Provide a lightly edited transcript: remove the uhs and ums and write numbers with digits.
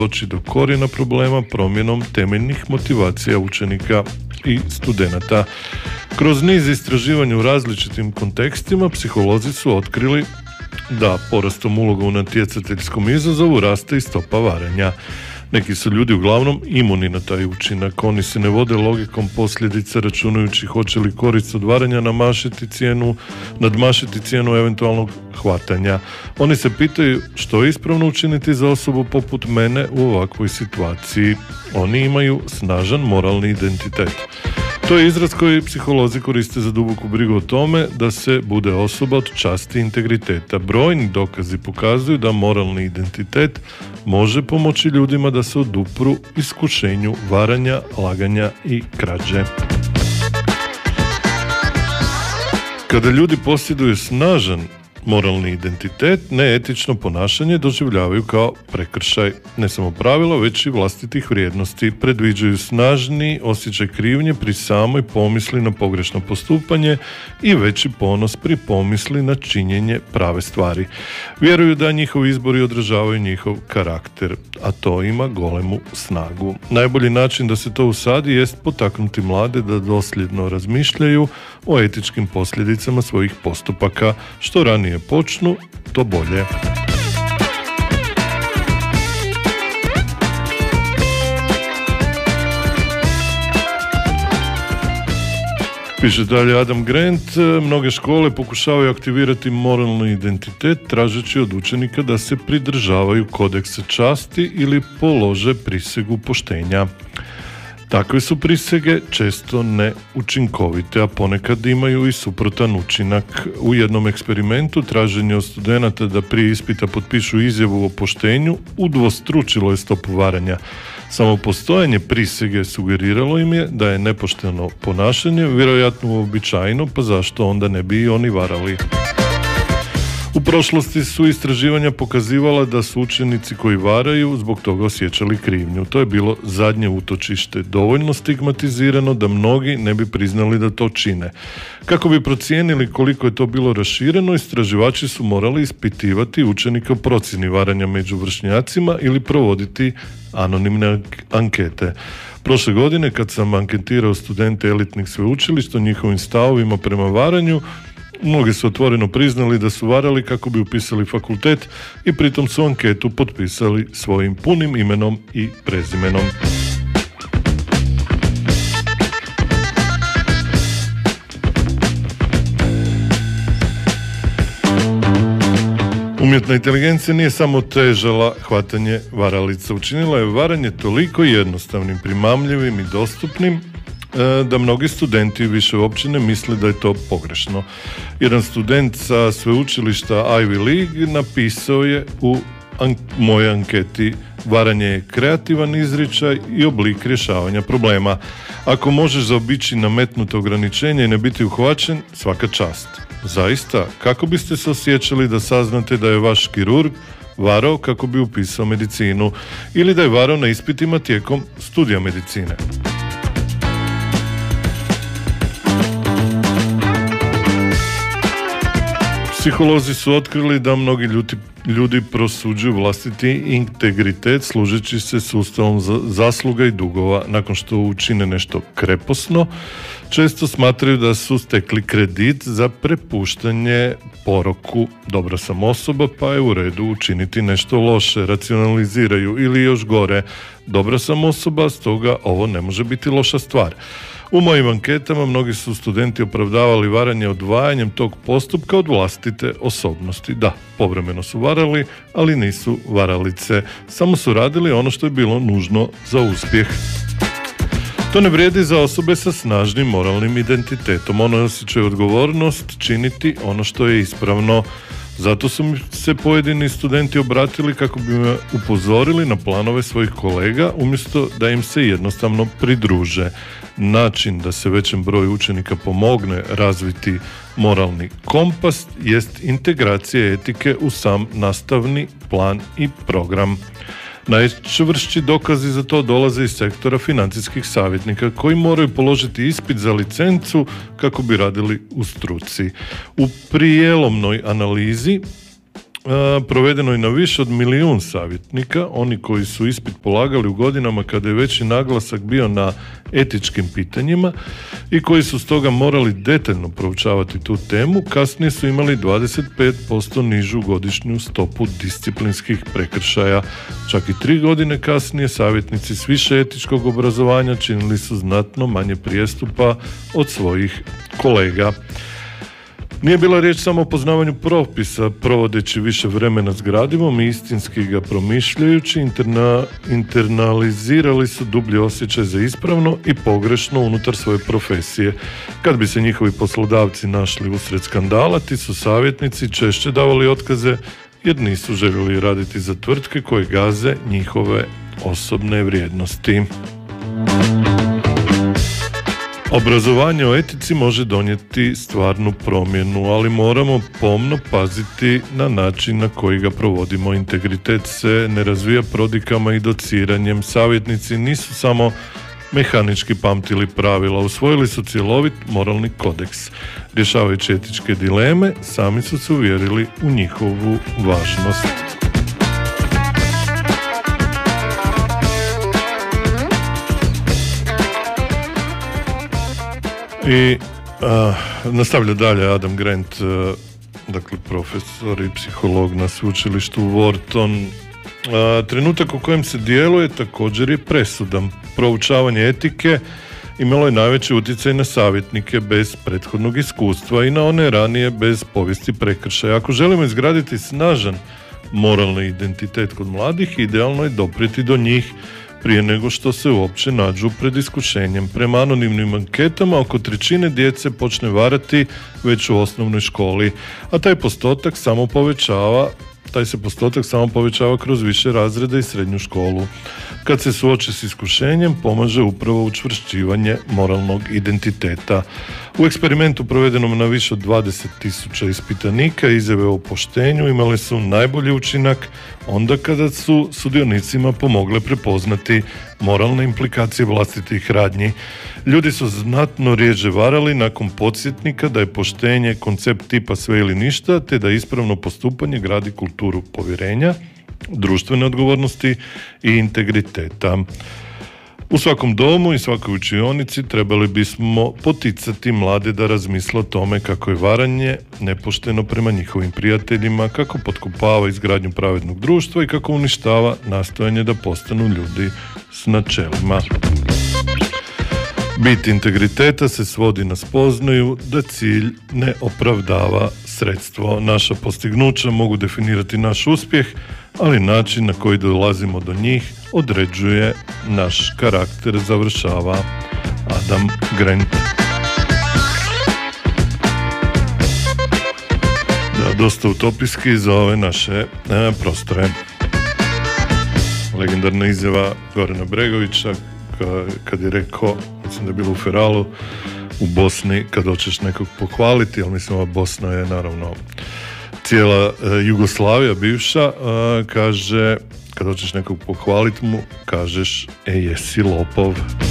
doći do korijena problema promjenom temeljnih motivacija učenika i studenata. Kroz niz istraživanja u različitim kontekstima psiholozi su otkrili da porastom uloga u natjecateljskom izazovu raste i stopa varanja. Neki su ljudi uglavnom imuni na taj učinak. Oni se ne vode logikom posljedica računajući hoće li korist od varanja nadmašiti cijenu eventualnog hvatanja. Oni se pitaju što je ispravno učiniti za osobu poput mene u ovakvoj situaciji. Oni imaju snažan moralni identitet. To je izraz koji psiholozi koriste za duboku brigu o tome da se bude osoba od časti i integriteta. Brojni dokazi pokazuju da moralni identitet može pomoći ljudima da se odupru iskušenju varanja, laganja i krađe. Kada ljudi posjeduju snažan moralni identitet, neetično ponašanje doživljavaju kao prekršaj. Ne samo pravila, već i vlastitih vrijednosti. Predviđaju snažni osjećaj krivnje pri samoj pomisli na pogrešno postupanje i veći ponos pri pomisli na činjenje prave stvari. Vjeruju da njihovi izbori odražavaju njihov karakter, a to ima golemu snagu. Najbolji način da se to usadi jest potaknuti mlade da dosljedno razmišljaju o etičkim posljedicama svojih postupaka. Što ranije počnu, to bolje. Piše dalje Adam Grant, mnoge škole pokušavaju aktivirati moralni identitet tražeći od učenika da se pridržavaju kodeksa časti ili polože prisegu poštenja. Takve su prisege često neučinkovite, a ponekad imaju i suprotan učinak. U jednom eksperimentu traženje od studenata da prije ispita potpišu izjavu o poštenju udvostručilo je stopu varanja. Samo postojanje prisege sugeriralo im je da je nepošteno ponašanje vjerojatno uobičajeno, pa zašto onda ne bi i oni varali? U prošlosti su istraživanja pokazivala da su učenici koji varaju zbog toga osjećali krivnju. To je bilo zadnje utočište, dovoljno stigmatizirano da mnogi ne bi priznali da to čine. Kako bi procijenili koliko je to bilo rašireno, istraživači su morali ispitivati učenika o procjeni varanja među vršnjacima ili provoditi anonimne ankete. Prošle godine, kad sam anketirao studente elitnih sveučilišta o njihovim stavovima prema varanju, mnogi su otvoreno priznali da su varali kako bi upisali fakultet i pritom su anketu potpisali svojim punim imenom i prezimenom. Umjetna inteligencija nije samo otežala hvatanje varalica, učinila je varanje toliko jednostavnim, primamljivim i dostupnim da mnogi studenti više uopće ne misle da je to pogrešno. Jedan student sa sveučilišta Ivy League napisao je u mojoj anketi: varanje je kreativan izričaj i oblik rješavanja problema. Ako možeš zaobići nametnuto ograničenje i ne biti uhvaćen, svaka čast. Zaista, kako biste se osjećali da saznate da je vaš kirurg varao kako bi upisao medicinu ili da je varao na ispitima tijekom studija medicine? Psiholozi su otkrili da mnogi ljudi prosuđuju vlastiti integritet služeći se sustavom zasluga i dugova. Nakon što učine nešto kreposno, često smatraju da su stekli kredit za prepuštanje poroku. Dobra sam osoba, pa je u redu učiniti nešto loše, racionaliziraju, ili još gore, dobra sam osoba, stoga ovo ne može biti loša stvar. U mojim anketama mnogi su studenti opravdavali varanje odvajanjem tog postupka od vlastite osobnosti. Da, povremeno su varali, ali nisu varalice. Samo su radili ono što je bilo nužno za uspjeh. To ne vrijedi za osobe sa snažnim moralnim identitetom. One osjećaju odgovornost činiti ono što je ispravno. Zato su mi se pojedini studenti obratili kako bi me upozorili na planove svojih kolega umjesto da im se jednostavno pridruže. Način da se većem broju učenika pomogne razviti moralni kompas jest integracija etike u sam nastavni plan i program. Najčvršći dokazi za to dolaze iz sektora financijskih savjetnika koji moraju položiti ispit za licencu kako bi radili u struci. U prijelomnoj analizi provedeno je na više od 1 milijun savjetnika, oni koji su ispit polagali u godinama kada je veći naglasak bio na etičkim pitanjima i koji su stoga morali detaljno proučavati tu temu, kasnije su imali 25% nižu godišnju stopu disciplinskih prekršaja. Čak i 3 godine kasnije savjetnici s više etičkog obrazovanja činili su znatno manje prijestupa od svojih kolega. Nije bila riječ samo o poznavanju propisa, provodeći više vremena s gradivom i istinski ga promišljajući, internalizirali su dublji osjećaj za ispravno i pogrešno unutar svoje profesije. Kad bi se njihovi poslodavci našli usred skandala, ti su savjetnici češće davali otkaze jer nisu željeli raditi za tvrtke koje gaze njihove osobne vrijednosti. Obrazovanje o etici može donijeti stvarnu promjenu, ali moramo pomno paziti na način na koji ga provodimo. Integritet se ne razvija prodikama i dociranjem. Savjetnici nisu samo mehanički pamtili pravila, usvojili su cjelovit moralni kodeks. Rješavajući etičke dileme, sami su se uvjerili u njihovu važnost. I nastavlja dalje Adam Grant, dakle profesor i psiholog na sveučilištu Wharton. Trenutak u kojem se djeluje također je presudan. Proučavanje etike imalo je najveći utjecaj na savjetnike bez prethodnog iskustva i na one ranije bez povijesti prekršaja. Ako želimo izgraditi snažan moralni identitet kod mladih, idealno je doprijeti do njih prije nego što se uopće nađu pred iskušenjem. Prema anonimnim anketama oko 1/3 djece počne varati već u osnovnoj školi, a taj se postotak samo povećava kroz više razrede i srednju školu. Kad se suoče s iskušenjem, pomaže upravo učvršćivanje moralnog identiteta. U eksperimentu provedenom na više od 20.000 ispitanika, izjave o poštenju imale su najbolji učinak onda kada su sudionicima pomogle prepoznati moralne implikacije vlastitih radnji. Ljudi su znatno rjeđe varali nakon podsjetnika da je poštenje koncept tipa sve ili ništa, te da ispravno postupanje gradi kulturu povjerenja, društvene odgovornosti i integriteta. U svakom domu i svakoj učionici trebali bismo poticati mlade da razmisle o tome kako je varanje nepošteno prema njihovim prijateljima, kako potkopava izgradnju pravednog društva i kako uništava nastojanje da postanu ljudi s načelima. Bit integriteta se svodi na spoznaju da cilj ne opravdava sredstvo. Naša postignuća mogu definirati naš uspjeh, ali način na koji dolazimo do njih određuje naš karakter, završava Adam Grant. Da, dosta utopijski za ove naše prostore. Legendarna izjava Gorana Bregovića kad je rekao, mislim da je bilo u Feralu, u Bosni, kad hoćeš nekog pohvaliti, ali mislim ova Bosna je naravno cijela Jugoslavija bivša, kaže, kad hoćeš nekog pohvaliti mu, kažeš, jesi lopov.